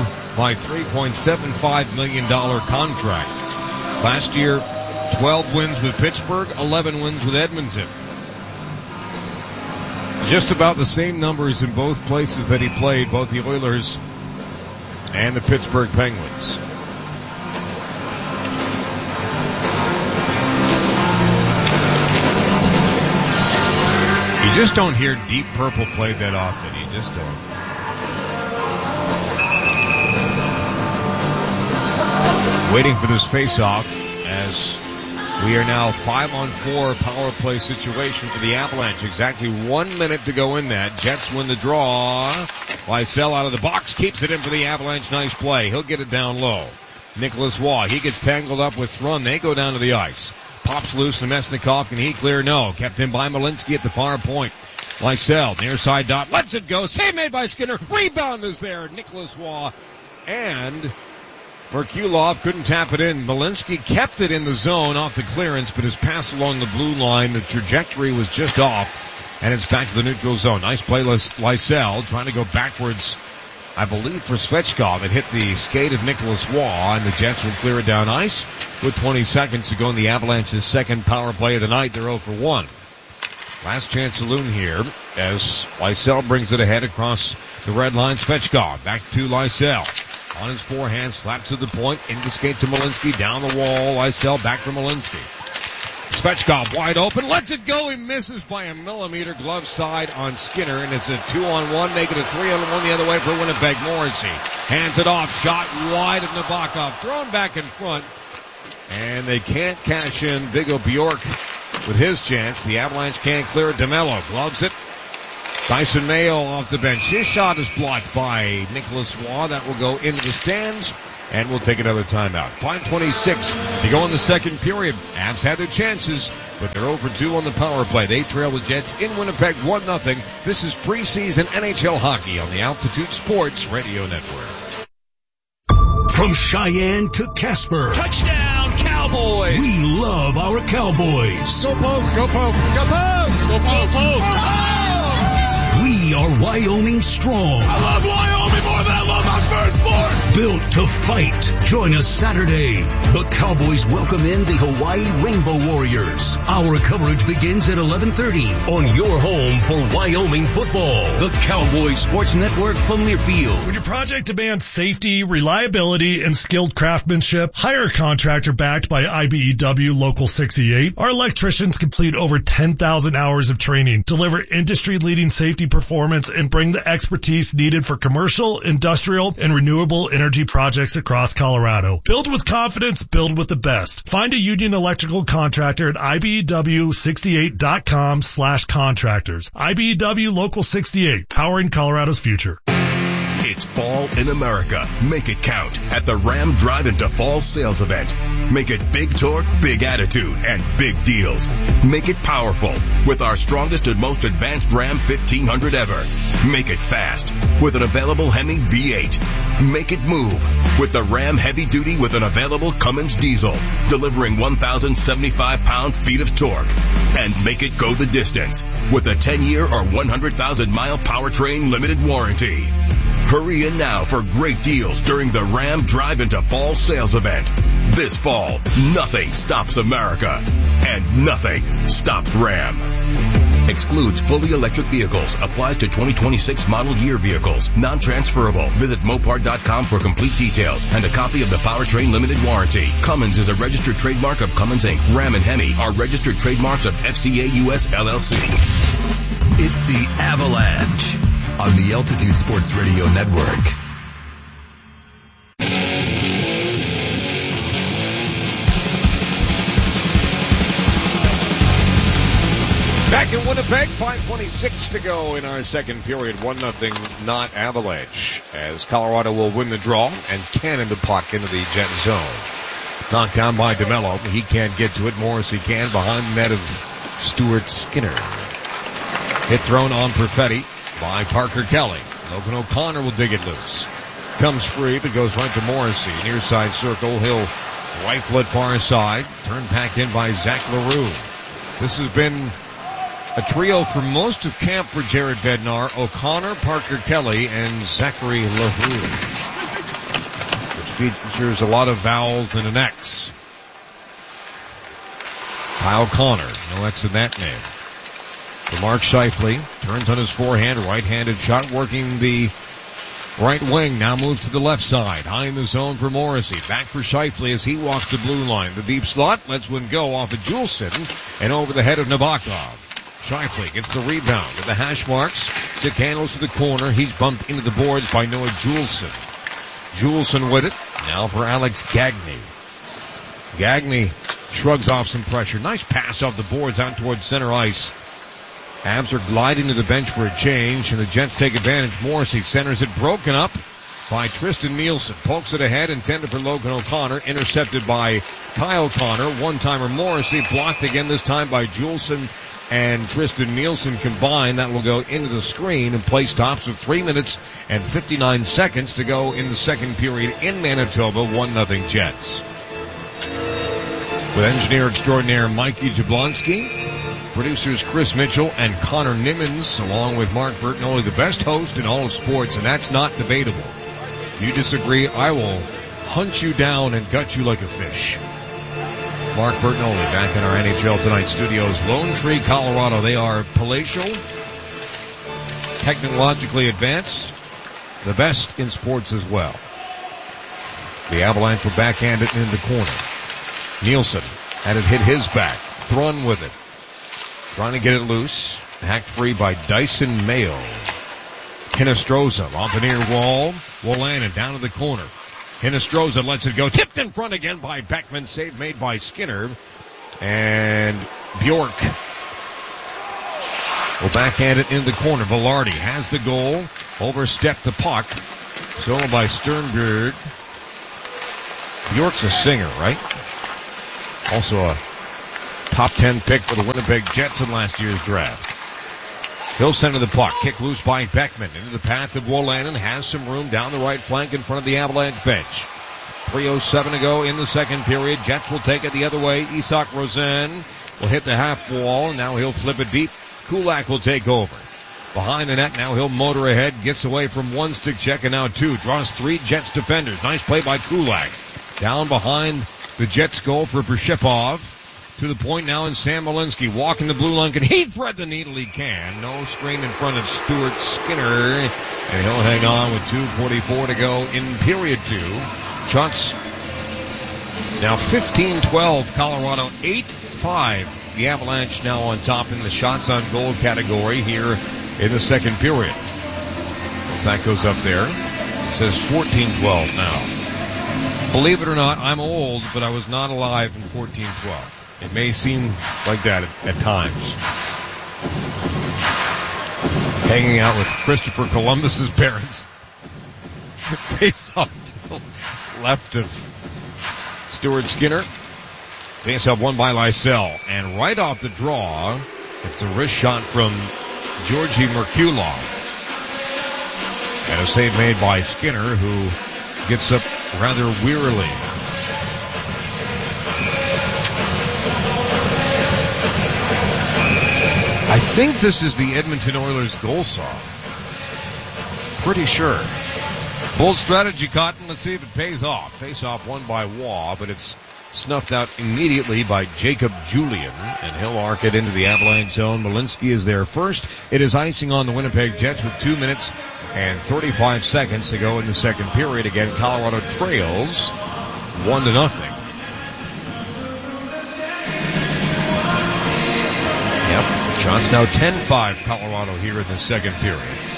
$2.375 million contract. Last year, 12 wins with Pittsburgh, 11 wins with Edmonton. Just about the same numbers in both places that he played, both the Oilers and the Pittsburgh Penguins. You just don't hear Deep Purple played that often. You just don't. Waiting for this face-off as we are now 5-on-4 power play situation for the Avalanche. Exactly 1 minute to go in that. Jets win the draw. Lysell out of the box, keeps it in for the Avalanche. Nice play. He'll get it down low. Nicholas Waugh, he gets tangled up with Thrun. They go down to the ice. Pops loose to Mesnikov. Can he clear? No. Kept in by Malinsky at the far point. Lysell, near side dot, lets it go. Save made by Skinner. Rebound is there. Nicholas Waugh and Merkulov couldn't tap it in. Malinsky kept it in the zone off the clearance, but his pass along the blue line, the trajectory was just off, and it's back to the neutral zone. Nice play, Lysell, trying to go backwards, I believe, for Svechkov. It hit the skate of Nicholas Waugh, and the Jets will clear it down ice with 20 seconds to go in the Avalanche's second power play of the night. They're 0 for 1. Last chance saloon here as Lysell brings it ahead across the red line. Svechkov back to Lysell. On his forehand, slaps to the point, into skate to Malinsky, down the wall, Lysell back for Malinsky. Svechkov wide open, lets it go, he misses by a millimeter, glove side on Skinner, and it's a 2-on-1, make it a 3-on-1 the other way for Winnipeg. Morrissey hands it off, shot wide of Nabokov, thrown back in front, and they can't cash in Viggo Bjork with his chance. The Avalanche can't clear it. DeMello gloves it. Dyson Mayo off the bench. His shot is blocked by Nicholas Waugh. That will go into the stands, and we'll take another timeout. 5:26 to go in the second period. Avs had their chances, but they're 0 for 2 on the power play. They trail the Jets in Winnipeg 1-0. This is preseason NHL hockey on the Altitude Sports Radio Network. From Cheyenne to Casper. Touchdown, Cowboys! We love our Cowboys. Go Pokes, go Pokes, go Pokes! Go Pokes! Go Pokes! We are Wyoming strong. I love Wyoming more than I love my firstborn. Built to fight. Join us Saturday. The Cowboys welcome in the Hawaii Rainbow Warriors. Our coverage begins at 11:30 on your home for Wyoming football. The Cowboys Sports Network from Learfield. When your project demands safety, reliability, and skilled craftsmanship, hire a contractor backed by IBEW Local 68. Our electricians complete over 10,000 hours of training, deliver industry-leading safety performance, and bring the expertise needed for commercial, industrial, and renewable energy projects across Colorado. Build with confidence, build with the best. Find a union electrical contractor at IBEW68.com/contractors. IBEW Local 68, powering Colorado's future. It's fall in America. Make it count at the Ram Drive into Fall sales event. Make it big torque, big attitude, and big deals. Make it powerful with our strongest and most advanced Ram 1500 ever. Make it fast with an available Hemi V8. Make it move with the Ram Heavy Duty with an available Cummins diesel, delivering 1,075 pound-feet of torque. And make it go the distance with a 10-year or 100,000-mile powertrain limited warranty. Hurry in now for great deals during the Ram Drive into Fall sales event. This fall, nothing stops America, and nothing stops Ram. Excludes fully electric vehicles. Applies to 2026 model year vehicles. Non-transferable. Visit Mopar.com for complete details and a copy of the Powertrain Limited Warranty. Cummins is a registered trademark of Cummins Inc. Ram and Hemi are registered trademarks of FCA US LLC. It's the Avalanche on the Altitude Sports Radio Network. Back in Winnipeg, 5:26 to go in our second period. 1-0 not Avalanche, as Colorado will win the draw and cannon the puck into the Jet zone. Knocked down by DeMello. He can't get to it. Morrissey can behind the net of Stuart Skinner. Hit thrown on Perfetti by Parker Kelly. Logan O'Connor will dig it loose. Comes free, but goes right to Morrissey. Near side circle. He'll rifle it far side. Turned back in by Zach LaRue. This has been a trio for most of camp for Jared Bednar, O'Connor, Parker Kelly, and Zachary LaRue, which features a lot of vowels and an X. Kyle Connor, no X in that name. For Mark Scheifele, turns on his forehand, right-handed shot, working the right wing, now moves to the left side. High in the zone for Morrissey. Back for Scheifele as he walks the blue line. The deep slot lets one go off of Juleson and over the head of Nabokov. Scheifele gets the rebound at the hash marks. Stick handles to the corner. He's bumped into the boards by Noah Juleson. Juleson with it. Now for Alex Gagne. Gagne shrugs off some pressure. Nice pass off the boards out towards center ice. Avs are gliding to the bench for a change, and the Jets take advantage. Morrissey centers it, broken up by Tristan Nielsen. Pokes it ahead, intended for Logan O'Connor. Intercepted by Kyle Connor. One-timer Morrissey, blocked again, this time by Juleson and Tristan Nielsen combined. That will go into the screen, and play stops with 3 minutes and 59 seconds to go in the second period in Manitoba. 1-0 Jets. With engineer extraordinaire Mikey Jablonski, producers Chris Mitchell and Connor Nimmons, along with Mark Bertinoli, the best host in all of sports, and that's not debatable. If you disagree, I will hunt you down and gut you like a fish. Mark Bertinoli back in our NHL Tonight studios. Lone Tree, Colorado. They are palatial, technologically advanced, the best in sports as well. The Avalanche will backhand it in the corner. Nielsen had it hit his back. Thrun with it. Trying to get it loose. Hacked free by Dyson Mayo. Hinostroza off the near wall. Wolanin down to the corner. Hinostroza lets it go. Tipped in front again by Beckman. Save made by Skinner. And Bjork will backhand it in the corner. Velarde has the goal. Overstepped the puck. Solo by Sternberg. Bjork's a singer, right? Also a top 10 pick for the Winnipeg Jets in last year's draft. He'll center the puck. Kick loose by Beckman. Into the path of Wolanin. Has some room down the right flank in front of the Avalanche bench. 3:07 to go in the second period. Jets will take it the other way. Isak Rosen will hit the half wall. Now he'll flip it deep. Kulak will take over. Behind the net, now he'll motor ahead. Gets away from one stick check and now two. Draws three Jets defenders. Nice play by Kulak. Down behind the Jets goal for Bershipov. To the point now, and Sam Malinsky walking the blue line. Can he thread the needle? He can. No screen in front of Stuart Skinner. And he'll hang on with 2:44 to go in period two. Shots now 15-12. Colorado 8-5. The Avalanche now on top in the shots on goal category here in the second period. As that goes up there, it says 14-12 now. Believe it or not, I'm old, but I was not alive in 14-12. It may seem like that at times. Hanging out with Christopher Columbus's parents. Face off to the left of Stuart Skinner. Face off won by Lysell. And right off the draw, it's a wrist shot from Georgi Merkulov. And a save made by Skinner, who gets up rather wearily. I think this is the Edmonton Oilers goal saw. Pretty sure. Bold strategy, Cotton. Let's see if it pays off. Face-off won by Waugh, but it's snuffed out immediately by Jacob Julian, and he'll arc it into the Avalanche zone. Malinsky is there first. It is icing on the Winnipeg Jets with 2 minutes and 35 seconds to go in the second period. Again, Colorado trails 1-0. Yep, shots now 10-5 Colorado here in the second period.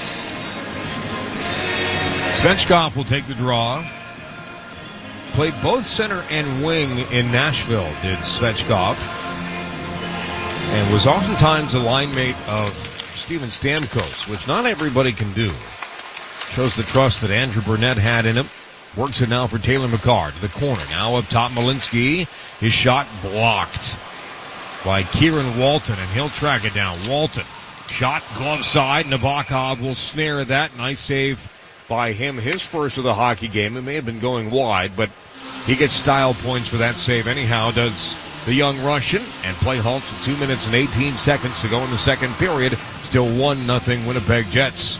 Svechkov will take the draw. Played both center and wing in Nashville, did Svechkov. And was oftentimes a line mate of Steven Stamkos, which not everybody can do. Shows the trust that Andrew Burnett had in him. Works it now for Taylor McCarr to the corner. Now up top, Malinsky. His shot blocked by Kieran Walton, and he'll track it down. Walton, shot glove side. Nabokov will snare that. Nice save by him. His first of the hockey game. It may have been going wide, but he gets style points for that save anyhow, does the young Russian. And play halts with 2 minutes and 18 seconds to go in the second period. Still 1-0 Winnipeg Jets.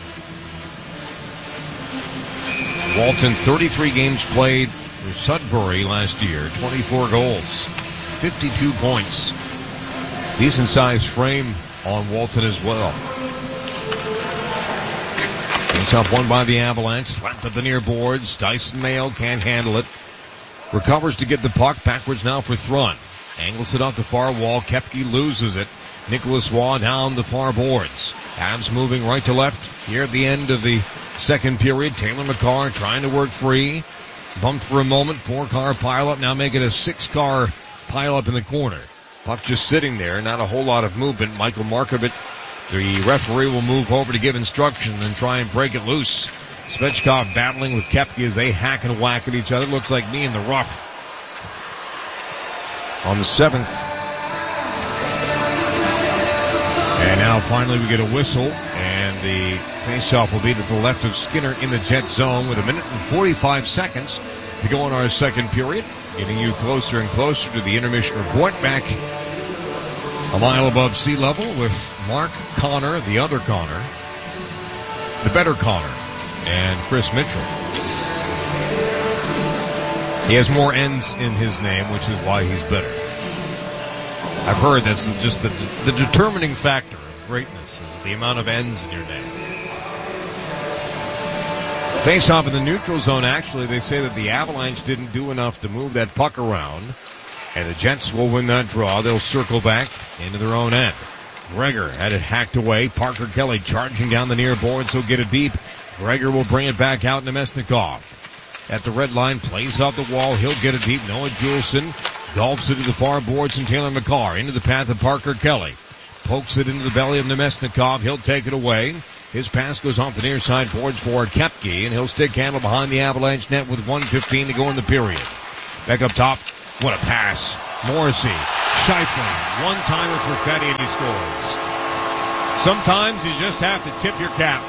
Walton, 33 games played for Sudbury last year. 24 goals. 52 points. Decent sized frame on Walton as well. Face off won by the Avalanche. Slapped at the near boards. Dyson Mayo can't handle it. Recovers to get the puck. Backwards now for Thrun. Angles it off the far wall. Koepke loses it. Nicholas Waugh down the far boards. Avs moving right to left here at the end of the second period. Taylor McCarr trying to work free. Bumped for a moment. 4-car pileup. Now make it a 6-car pileup in the corner. Puck just sitting there. Not a whole lot of movement. Michael Markovic, the referee, will move over to give instructions and try and break it loose. Svechkov battling with Koepke as they hack and whack at each other. Looks like me in the rough. On the 7th. And now finally we get a whistle, and the faceoff will be to the left of Skinner in the Jet zone with 1 minute and 45 seconds to go in our second period. Getting you closer and closer to the intermission report, back a mile above sea level with Mark Connor, the other Connor, the better Connor, and Chris Mitchell. He has more N's in his name, which is why he's better. I've heard that's just the determining factor of greatness is the amount of N's in your name. Face off in the neutral zone. Actually, they say that the Avalanche didn't do enough to move that puck around, and the Jets will win that draw. They'll circle back into their own end. Gregor had it hacked away. Parker Kelly charging down the near boards. He'll get it deep. Gregor will bring it back out to Nemesnikov. At the red line, plays off the wall. He'll get it deep. Noah Juleson golfs it to the far boards, and Taylor McCarr into the path of Parker Kelly. Pokes it into the belly of Nemesnikov. He'll take it away. His pass goes off the near side boards for Koepke, and he'll stick handle behind the Avalanche net with 1:15 to go in the period. Back up top. What a pass. Morrissey. Scheifele. One-timer for Fetty, and he scores. Sometimes you just have to tip your cap.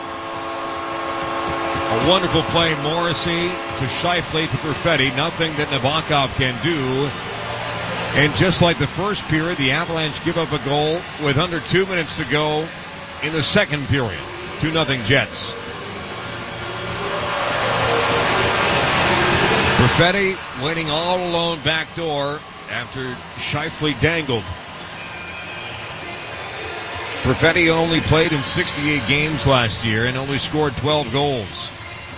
A wonderful play, Morrissey to Scheifele to Perfetti. Nothing that Nabokov can do. And just like the first period, the Avalanche give up a goal with under 2 minutes to go in the second period. 2-0 Jets. Perfetti waiting all alone back door after Scheifele dangled. Perfetti only played in 68 games last year and only scored 12 goals.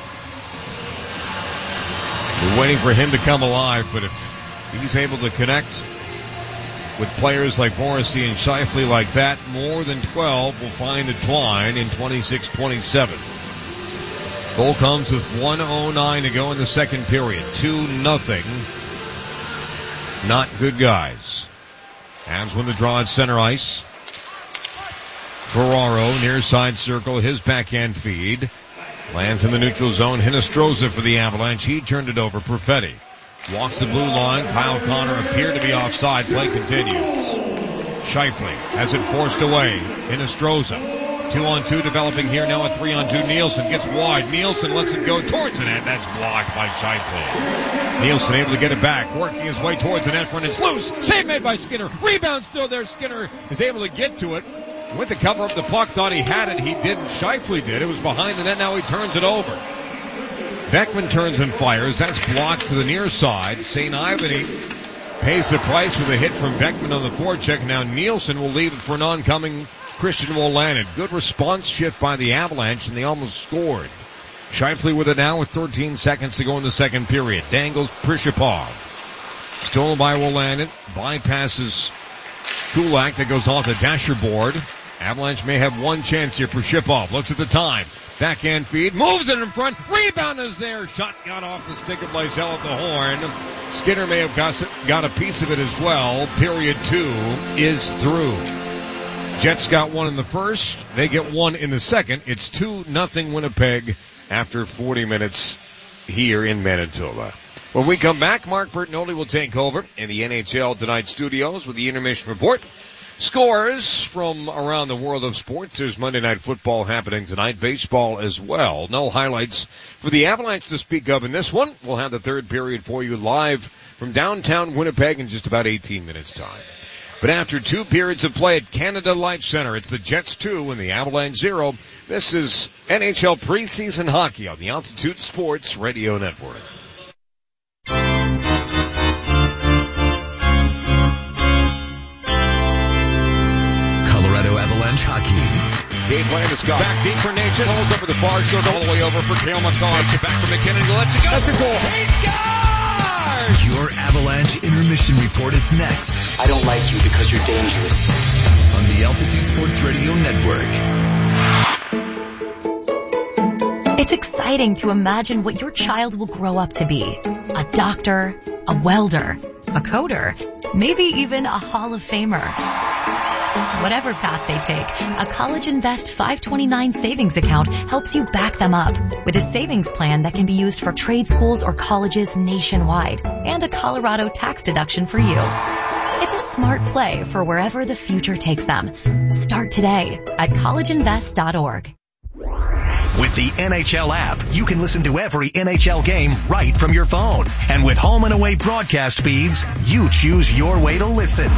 We're waiting for him to come alive, but if he's able to connect with players like Morrissey and Scheifele like that, more than 12 will find a twine in 26-27. Goal comes with 1:09 to go in the second period. 2-0. Not good guys. Avs win the draw at center ice. Ferraro, near side circle, his backhand feed. Lands in the neutral zone. Hinostroza for the Avalanche. He turned it over. Perfetti walks the blue line. Kyle Connor appeared to be offside. Play continues. Scheifele has it forced away. Hinostroza. 2-on-2 developing here now. A 3-on-2. Nielsen gets wide. Nielsen lets it go towards the net. That's blocked by Scheifele. Nielsen able to get it back. Working his way towards the net front. It's loose. Save made by Skinner. Rebound still there. Skinner is able to get to it. Went to cover up the puck. Thought he had it. He didn't. Scheifele did. It was behind the net. Now he turns it over. Beckman turns and fires. That's blocked to the near side. St. Ivany pays the price with a hit from Beckman on the forecheck. Now Nielsen will leave it for an oncoming Christian Wolanin. Good response shift by the Avalanche, and they almost scored. Scheifele with it now with 13 seconds to go in the second period. Dangles Prishapov. Stolen by Wolanin. Bypasses Kulak that goes off the dasher board. Avalanche may have one chance here for Shipov. Looks at the time. Backhand feed. Moves it in front. Rebound is there. Shot got off the stick of Blaisdell at the horn. Skinner may have got a piece of it as well. Period 2 is through. Jets got one in the first. They get one in the second. It's 2-0 Winnipeg after 40 minutes here in Manitoba. When we come back, Mark Bertinoli will take over in the NHL Tonight studios with the intermission report. Scores from around the world of sports. There's Monday Night Football happening tonight, baseball as well. No highlights for the Avalanche to speak of in this one. We'll have the third period for you live from downtown Winnipeg in just about 18 minutes time. But after 2 periods of play at Canada Life Center, it's the Jets 2 and the Avalanche 0. This is NHL preseason hockey on the Altitude Sports Radio Network. Hockey. Game plan is gone. Back deep for Natchez. Holds over the far shoulder all the way over for Cale Makar. Back from McKinnon. Let's go. That's a goal. He scores! Your Avalanche intermission report is next. I don't like you because you're dangerous. On the Altitude Sports Radio Network. It's exciting to imagine what your child will grow up to be. A doctor, a welder, a coder, maybe even a Hall of Famer. Whatever path they take, a College Invest 529 savings account helps you back them up with a savings plan that can be used for trade schools or colleges nationwide and a Colorado tax deduction for you. It's a smart play for wherever the future takes them. Start today at collegeinvest.org. With the NHL app, you can listen to every NHL game right from your phone. And with home and away broadcast feeds, you choose your way to listen.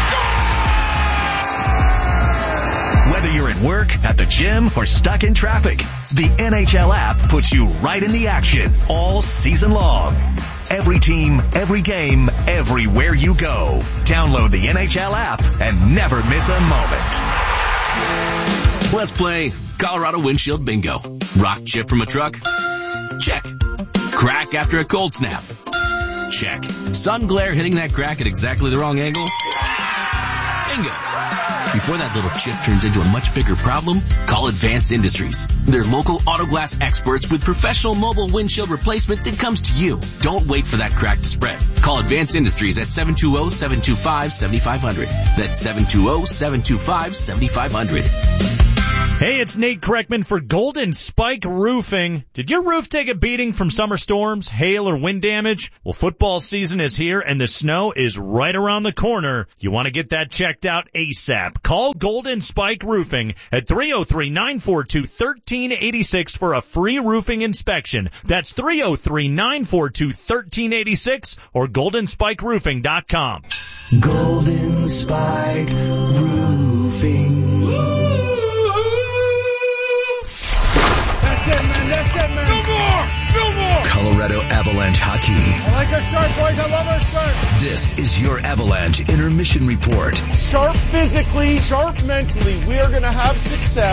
Whether you're at work, at the gym, or stuck in traffic, the NHL app puts you right in the action all season long. Every team, every game, everywhere you go. Download the NHL app and never miss a moment. Let's play Colorado Windshield Bingo. Rock chip from a truck? Check. Crack after a cold snap? Check. Sun glare hitting that crack at exactly the wrong angle? Bingo. Before that little chip turns into a much bigger problem, call Advanced Industries. They're local auto glass experts with professional mobile windshield replacement that comes to you. Don't wait for that crack to spread. Call Advanced Industries at 720-725-7500. That's 720-725-7500. Hey, it's Nate Kreckman for Golden Spike Roofing. Did your roof take a beating from summer storms, hail, or wind damage? Well, football season is here and the snow is right around the corner. You want to get that checked out ASAP. Call Golden Spike Roofing at 303-942-1386 for a free roofing inspection. That's 303-942-1386 or goldenspikeroofing.com. Golden Spike Roofing. That's it, man. No more. Colorado Avalanche hockey. I like our start, boys. I love our start. This is your Avalanche intermission report. Sharp physically, sharp mentally. We are going to have success.